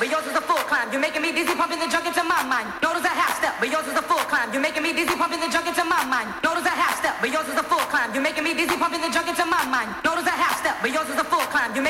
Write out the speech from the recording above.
but yours is a full climb. You're making me dizzy, pumping the junk into my mind. Notice a half step, but yours is a full climb. You're making me dizzy, pumping the junk into my mind. Notice a half step, but yours is a full climb. You're making me dizzy, pumping the junk into my mind. Notice a half step, but yours is a